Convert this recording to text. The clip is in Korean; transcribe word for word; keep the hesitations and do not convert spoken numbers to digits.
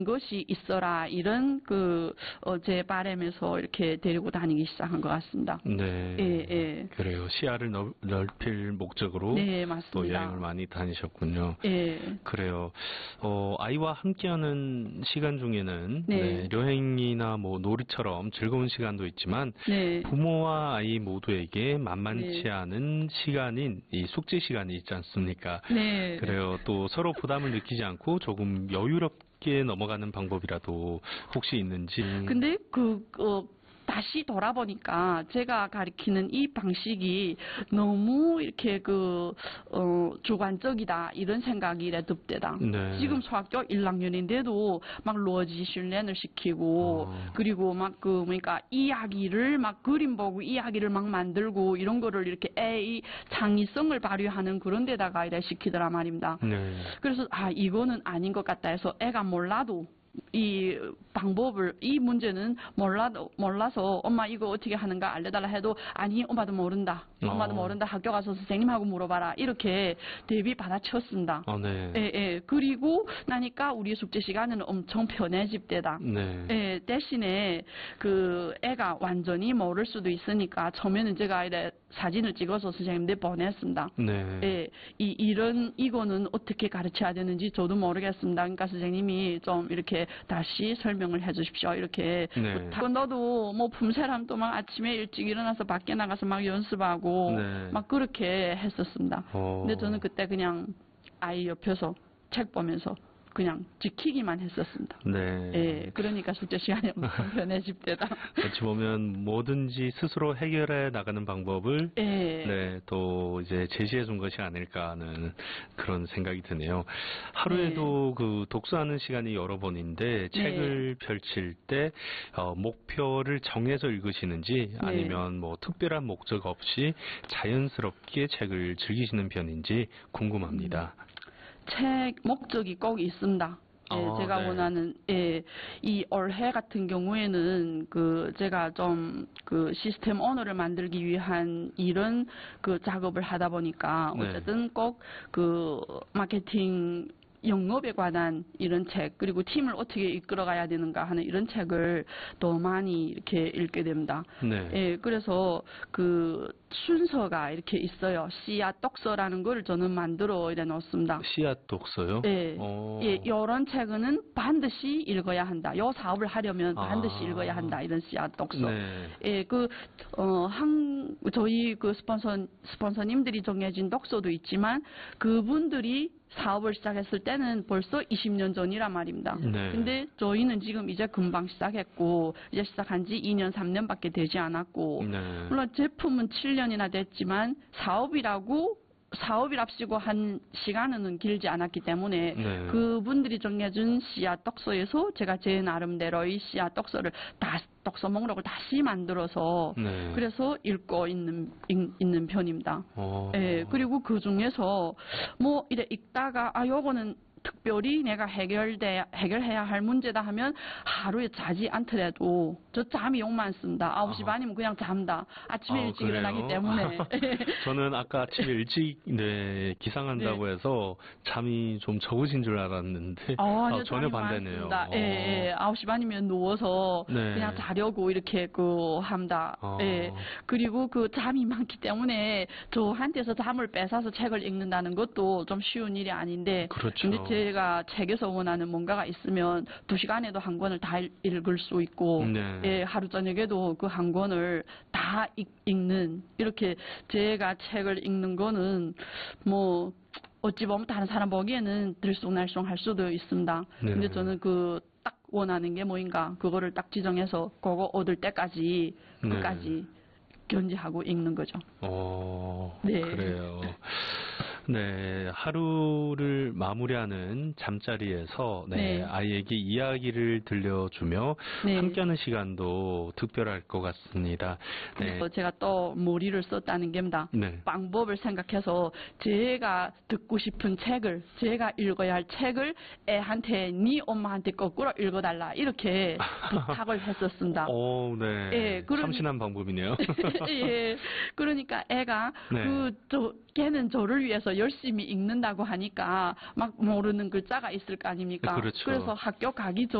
것이 있어라 이런 그 어, 제 바람에서 이렇게 데리고 다니기 시작한 것 같습니다. 네, 예, 예. 그래요. 시야를 넓, 넓힐 목적으로 네, 맞습니다. 또 여행을 많이 다니셨군요. 예. 그래요. 어, 아이와 함께하는 시간 중에는 네. 네, 여행이나 뭐 놀이처럼 즐거운 시간도 있지만 네. 부모와 아이 모두에게 만만치 네. 않은 시간인 이 숙제 시간이 있지 않습니까? 네. 그래요. 또 서로 부담을 느끼지 않고 조금 여유롭게 넘어가는 방법이라도 혹시 있는지. 근데 그 어, 다시 돌아보니까 제가 가리키는 이 방식이 너무 이렇게 그, 어, 주관적이다. 이런 생각이 이래 듭대다. 네. 지금 소학교 일 학년인데도 막 로지训练을 시키고, 어. 그리고 막 그, 그러니까 이야기를 막 그림 보고 이야기를 막 만들고 이런 거를 이렇게 애의 창의성을 발휘하는 그런 데다가 이래 시키더라 말입니다. 네. 그래서 아, 이거는 아닌 것 같다 해서 애가 몰라도 이 방법을, 이 문제는 몰라도, 몰라서 엄마 이거 어떻게 하는가 알려달라 해도 아니, 엄마도 모른다. 엄마도 어. 모른다. 학교 가서 선생님하고 물어봐라. 이렇게 대비 받아쳤습니다. 어, 네. 예, 예. 그리고 나니까 우리 숙제 시간은 엄청 편해집대다. 네. 예, 대신에 그 애가 완전히 모를 수도 있으니까 처음에는 제가 이래 사진을 찍어서 선생님한테 보냈습니다. 네. 예, 이, 이런, 이거는 어떻게 가르쳐야 되는지 저도 모르겠습니다. 그러니까 선생님이 좀 이렇게 다시 설명을 해 주십시오. 이렇게. 네. 부탁- 너도 뭐 품새람 또 막 아침에 일찍 일어나서 밖에 나가서 막 연습하고 네. 막 그렇게 했었습니다. 어. 근데 저는 그때 그냥 아이 옆에서 책 보면서 그냥 지키기만 했었습니다. 네. 예, 그러니까 숙제 시간이 엄청 편해집대다. 어찌 보면 뭐든지 스스로 해결해 나가는 방법을 예. 네, 또 이제 제시해 준 것이 아닐까 하는 그런 생각이 드네요. 하루에도 그 독서하는 시간이 여러 번인데 책을 펼칠 때 어, 목표를 정해서 읽으시는지 아니면 뭐 특별한 목적 없이 자연스럽게 책을 즐기시는 편인지 궁금합니다. 책 목적이 꼭 있습니다. 예, 어, 제가 네. 원하는, 예, 이 올해 같은 경우에는 그 제가 좀 그 시스템 언어를 만들기 위한 이런 그 작업을 하다 보니까 네. 어쨌든 꼭 그 마케팅 영업에 관한 이런 책, 그리고 팀을 어떻게 이끌어가야 되는가 하는 이런 책을 더 많이 이렇게 읽게 됩니다. 네. 예, 그래서 그 순서가 이렇게 있어요. 씨앗 독서라는 걸 저는 만들어 이래 놓습니다. 씨앗 독서요? 예, 어. 예, 이런 책은 반드시 읽어야 한다. 요 사업을 하려면 아. 반드시 읽어야 한다. 이런 씨앗 독서. 네. 예, 그, 어, 한, 저희 그 스폰서, 스폰서님들이 정해진 독서도 있지만 그분들이 사업을 시작했을 때는 벌써 이십 년 전이란 말입니다. 네. 근데 저희는 지금 이제 금방 시작했고, 이제 시작한 지 이 년, 삼 년밖에 되지 않았고, 네. 물론 제품은 칠 년이나 됐지만 사업이라고 사업이랍시고 한 시간은 길지 않았기 때문에 네. 그분들이 정해준 씨앗 독서에서 제가 제 나름대로의 씨앗 독서를 다 독서 목록을 다시 만들어서 네. 그래서 읽고 있는 읽, 있는 편입니다. 어. 예, 그리고 그 중에서 뭐 이래 읽다가 아 요거는 특별히 내가 해결돼 해결해야 할 문제다 하면 하루에 자지 않더라도 저 잠이 욕 많습니다. 아홉 시 아. 반이면 그냥 잠다. 아침에 아, 일찍 그래요? 일어나기 때문에. 저는 아까 아침에 일찍 네, 기상한다고 네. 해서 잠이 좀 적으신 줄 알았는데 어, 아, 아니요, 전혀 잠이 반대네요. 많습니다. 예, 예. 아홉 시 반이면 누워서 네. 그냥 자려고 이렇게 그 합니다. 어. 예. 그리고 그 잠이 많기 때문에 저한테서 잠을 뺏어서 책을 읽는다는 것도 좀 쉬운 일이 아닌데. 그렇죠. 근데 제가 책에서 원하는 뭔가가 있으면 두 시간에도 한 권을 다 읽- 읽을 수 있고, 네. 예, 하루 저녁에도 그 한 권을 다 읽, 읽는, 이렇게 제가 책을 읽는 거는 뭐, 어찌 보면 다른 사람 보기에는 들쑥날쑥 할 수도 있습니다. 네. 근데 저는 그 딱 원하는 게 뭐인가, 그거를 딱 지정해서 그거 얻을 때까지, 네. 끝까지 견지하고 읽는 거죠. 어, 네. 그래요. 네, 하루를 마무리하는 잠자리에서 네, 네. 아이에게 이야기를 들려주며 네. 함께하는 시간도 특별할 것 같습니다. 네, 그래서 제가 또 머리를 썼다는 게입니다. 네. 방법을 생각해서 제가 듣고 싶은 책을, 제가 읽어야 할 책을 애한테, 네 엄마한테 거꾸로 읽어달라. 이렇게 부탁을 했었습니다. 오, 네. 예, 그런- 참신한 방법이네요. 예. 그러니까 애가 네. 그, 저, 걔는 저를 위해서 그래서 열심히 읽는다고 하니까 막 모르는 글자가 있을 거 아닙니까? 그렇죠. 그래서 학교 가기 전